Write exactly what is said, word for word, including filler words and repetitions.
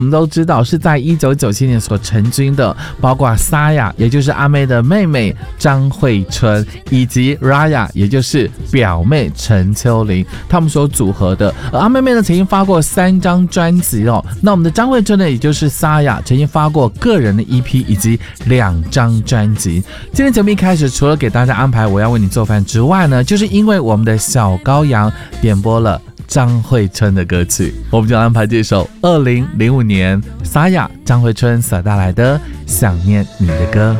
我们都知道是在一九九七年所成军的，包括沙雅，也就是阿妹的妹妹张惠春，以及 Raya， 也就是表妹陈秋玲，他们所组合的。而阿妹妹呢，曾经发过三张专辑哦。那我们的张惠春呢，也就是沙雅，曾经发过个人的 E P 以及两张专辑。今天节目一开始，除了给大家安排我要为你做饭之外呢，就是因为我们的小羔羊点播了张惠春的歌曲，我们就安排这首二零零五年沙雅张惠春所带来的《想念你的歌》。